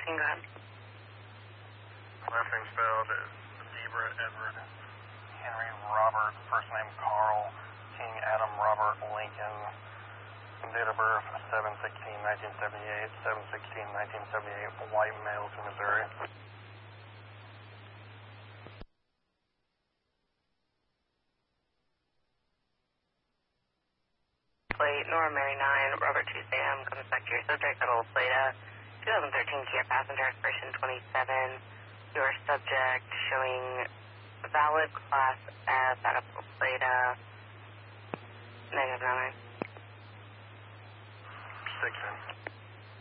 go ahead. Last name spelled Debra Edward Henry Robert, first name Carl King Adam Robert Lincoln, date of birth 7/16/1978, 7/16/1978, white male to Missouri. Plate Nora Mary 9, Robert 2 Sam, comes back to your subject at Old Plata, 2013 Kia Passenger Expression 27. Your subject showing valid Class F out of Old Plata, -9. 6 in.